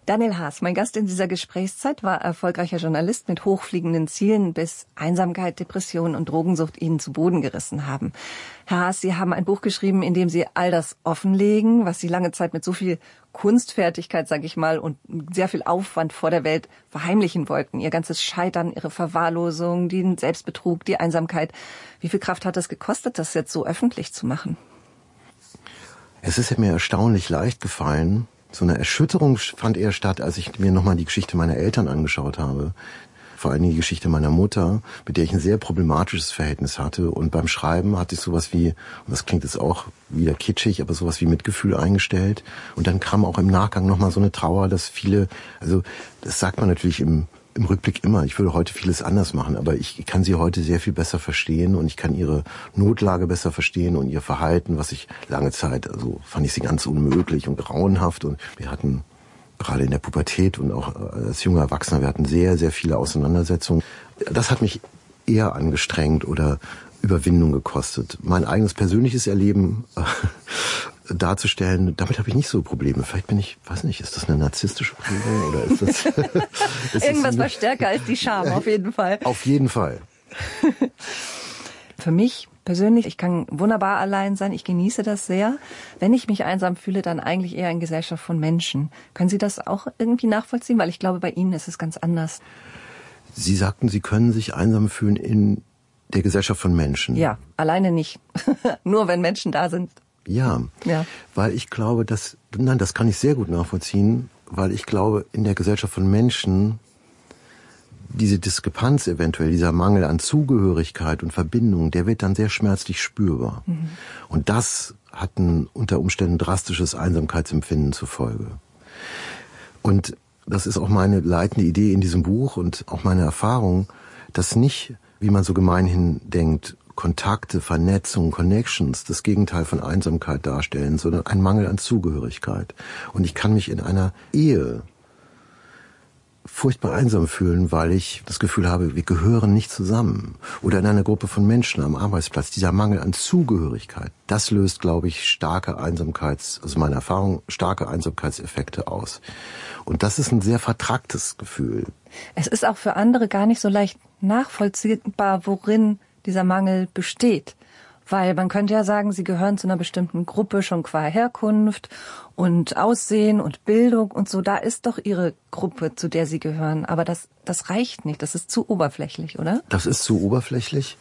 Daniel Haas, mein Gast in dieser Gesprächszeit, war erfolgreicher Journalist mit hochfliegenden Zielen, bis Einsamkeit, Depression und Drogensucht ihn zu Boden gerissen haben. Herr Haas, Sie haben ein Buch geschrieben, in dem Sie all das offenlegen, was Sie lange Zeit mit so viel Kunstfertigkeit, sage ich mal, und sehr viel Aufwand vor der Welt verheimlichen wollten. Ihr ganzes Scheitern, Ihre Verwahrlosung, den Selbstbetrug, die Einsamkeit. Wie viel Kraft hat es gekostet, das jetzt so öffentlich zu machen? Es ist mir erstaunlich leicht gefallen. So eine Erschütterung fand eher statt, als ich mir nochmal die Geschichte meiner Eltern angeschaut habe. Vor allem die Geschichte meiner Mutter, mit der ich ein sehr problematisches Verhältnis hatte. Und beim Schreiben hatte ich sowas wie, und das klingt jetzt auch wieder kitschig, aber sowas wie Mitgefühl eingestellt. Und dann kam auch im Nachgang nochmal so eine Trauer, dass viele, also das sagt man natürlich im Rückblick immer, ich würde heute vieles anders machen, aber ich kann sie heute sehr viel besser verstehen und ich kann ihre Notlage besser verstehen und ihr Verhalten, was ich lange Zeit, also fand ich sie ganz unmöglich und grauenhaft, und wir hatten gerade in der Pubertät und auch als junger Erwachsener, wir hatten sehr, sehr viele Auseinandersetzungen. Das hat mich eher angestrengt oder Überwindung gekostet. Mein eigenes persönliches Erleben darzustellen, damit habe ich nicht so Probleme. Vielleicht bin ich, weiß nicht, ist das eine narzisstische Prägung oder ist das... Irgendwas war stärker als die Scham, auf jeden Fall. Auf jeden Fall. Für mich persönlich, ich kann wunderbar allein sein, ich genieße das sehr. Wenn ich mich einsam fühle, dann eigentlich eher in Gesellschaft von Menschen. Können Sie das auch irgendwie nachvollziehen? Weil ich glaube, bei Ihnen ist es ganz anders. Sie sagten, Sie können sich einsam fühlen in der Gesellschaft von Menschen. Ja, alleine nicht. Nur wenn Menschen da sind. Ja, weil ich glaube, das kann ich sehr gut nachvollziehen, weil ich glaube, in der Gesellschaft von Menschen diese Diskrepanz eventuell, dieser Mangel an Zugehörigkeit und Verbindung, der wird dann sehr schmerzlich spürbar. Mhm. Und das hat unter Umständen drastisches Einsamkeitsempfinden zur Folge. Und das ist auch meine leitende Idee in diesem Buch und auch meine Erfahrung, dass nicht, wie man so gemeinhin denkt, Kontakte, Vernetzung, Connections das Gegenteil von Einsamkeit darstellen, sondern ein Mangel an Zugehörigkeit. Und ich kann mich in einer Ehe furchtbar einsam fühlen, weil ich das Gefühl habe, wir gehören nicht zusammen. Oder in einer Gruppe von Menschen am Arbeitsplatz. Dieser Mangel an Zugehörigkeit, das löst, glaube ich, also meine Erfahrung, starke Einsamkeitseffekte aus. Und das ist ein sehr vertracktes Gefühl. Es ist auch für andere gar nicht so leicht nachvollziehbar, worin dieser Mangel besteht. Weil man könnte ja sagen, sie gehören zu einer bestimmten Gruppe schon qua Herkunft und Aussehen und Bildung und so. Da ist doch ihre Gruppe, zu der sie gehören. Aber das reicht nicht. Das ist zu oberflächlich, oder? Das ist zu oberflächlich.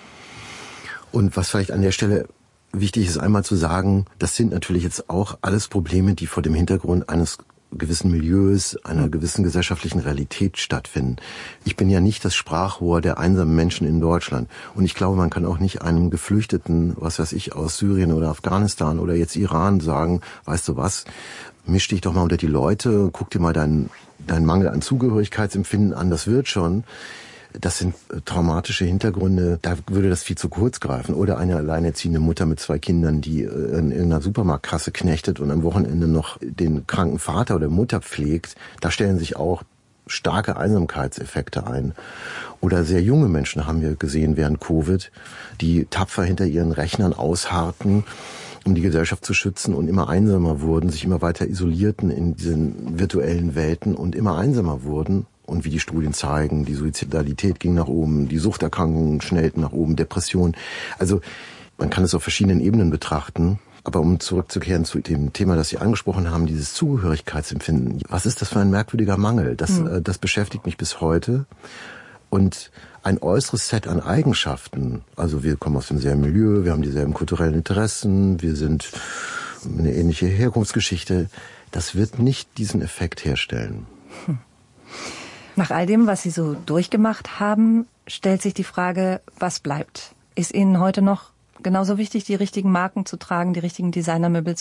Und was vielleicht an der Stelle wichtig ist, einmal zu sagen, das sind natürlich jetzt auch alles Probleme, die vor dem Hintergrund eines gewissen Milieus, einer gewissen gesellschaftlichen Realität stattfinden. Ich bin ja nicht das Sprachrohr der einsamen Menschen in Deutschland. Und ich glaube, man kann auch nicht einem Geflüchteten, was weiß ich, aus Syrien oder Afghanistan oder jetzt Iran sagen, weißt du was, misch dich doch mal unter die Leute, guck dir mal deinen Mangel an Zugehörigkeitsempfinden an, das wird schon. Das sind traumatische Hintergründe, da würde das viel zu kurz greifen. Oder eine alleinerziehende Mutter mit 2 Kindern, die in einer Supermarktkasse knechtet und am Wochenende noch den kranken Vater oder Mutter pflegt. Da stellen sich auch starke Einsamkeitseffekte ein. Oder sehr junge Menschen haben wir gesehen während Covid, die tapfer hinter ihren Rechnern ausharrten, um die Gesellschaft zu schützen und immer einsamer wurden, sich immer weiter isolierten in diesen virtuellen Welten und immer einsamer wurden. Und wie die Studien zeigen, die Suizidalität ging nach oben, die Suchterkrankungen schnellten nach oben, Depression. Also man kann es auf verschiedenen Ebenen betrachten. Aber um zurückzukehren zu dem Thema, das Sie angesprochen haben, dieses Zugehörigkeitsempfinden. Was ist das für ein merkwürdiger Mangel? Das beschäftigt mich bis heute. Und ein äußeres Set an Eigenschaften, also wir kommen aus demselben Milieu, wir haben dieselben kulturellen Interessen, wir sind eine ähnliche Herkunftsgeschichte, das wird nicht diesen Effekt herstellen. Nach all dem, was Sie so durchgemacht haben, stellt sich die Frage, was bleibt? Ist Ihnen heute noch genauso wichtig, die richtigen Marken zu tragen, die richtigen Designermöbel